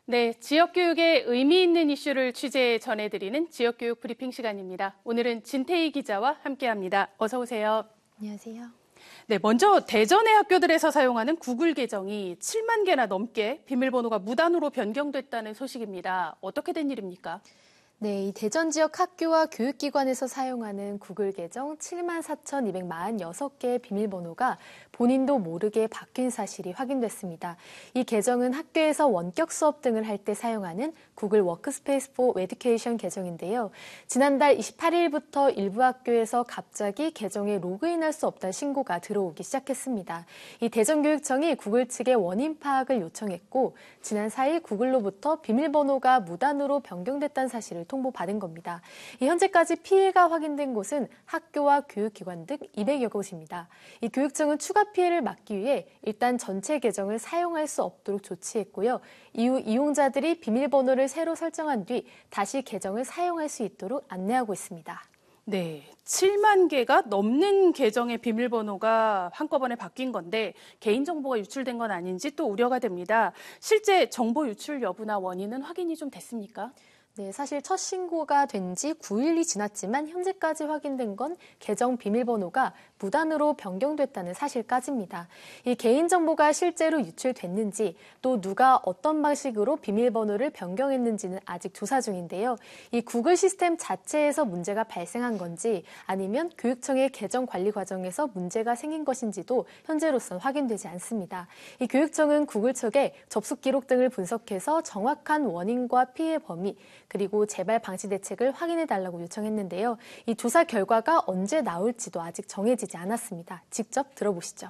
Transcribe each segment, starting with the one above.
네, 지역교육에 의미 있는 이슈를 취재해 전해드리는 지역교육 브리핑 시간입니다. 오늘은 진태희 기자와 함께합니다. 어서 오세요. 안녕하세요. 네, 먼저 대전의 학교들에서 사용하는 구글 계정이 7만 개나 넘게 비밀번호가 무단으로 변경됐다는 소식입니다. 어떻게 된 일입니까? 네, 이 대전 지역 학교와 교육기관에서 사용하는 구글 계정 74,246개의 비밀번호가 본인도 모르게 바뀐 사실이 확인됐습니다. 이 계정은 학교에서 원격 수업 등을 할 때 사용하는 구글 워크스페이스 포 에듀케이션 계정인데요. 지난달 28일부터 일부 학교에서 갑자기 계정에 로그인할 수 없다는 신고가 들어오기 시작했습니다. 이 대전교육청이 구글 측에 원인 파악을 요청했고 지난 4일 구글로부터 비밀번호가 무단으로 변경됐다는 사실을 통보받은 겁니다. 현재까지 피해가 확인된 곳은 학교와 교육기관 등 200여 곳입니다. 이 교육청은 추가 피해를 막기 위해 일단 전체 계정을 사용할 수 없도록 조치했고요. 이후 이용자들이 비밀번호를 새로 설정한 뒤 다시 계정을 사용할 수 있도록 안내하고 있습니다. 네, 7만 개가 넘는 계정의 비밀번호가 한꺼번에 바뀐 건데 개인정보가 유출된 건 아닌지 또 우려가 됩니다. 실제 정보 유출 여부나 원인은 확인이 좀 됐습니까? 네, 사실 첫 신고가 된 지 9일이 지났지만 현재까지 확인된 건 계정 비밀번호가 무단으로 변경됐다는 사실까지입니다. 이 개인정보가 실제로 유출됐는지 또 누가 어떤 방식으로 비밀번호를 변경했는지는 아직 조사 중인데요. 이 구글 시스템 자체에서 문제가 발생한 건지 아니면 교육청의 계정 관리 과정에서 문제가 생긴 것인지도 현재로선 확인되지 않습니다. 이 교육청은 구글 측에 접속 기록 등을 분석해서 정확한 원인과 피해 범위 그리고 재발 방지 대책을 확인해달라고 요청했는데요. 이 조사 결과가 언제 나올지도 아직 정해지지 않았습니다. 직접 들어보시죠.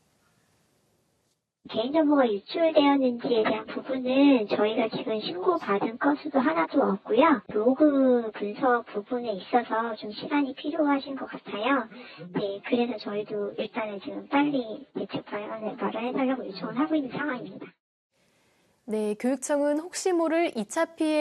개인정보가 유출되었는지에 대한 부분은 저희가 지금 신고받은 건수도 하나도 없고요. 로그 분석 부분에 있어서 좀 시간이 필요하신 것 같아요. 네, 그래서 저희도 일단은 지금 빨리 대책 마련해달라고 요청을 하고 있는 상황입니다. 네, 교육청은 혹시 모를 2차 피해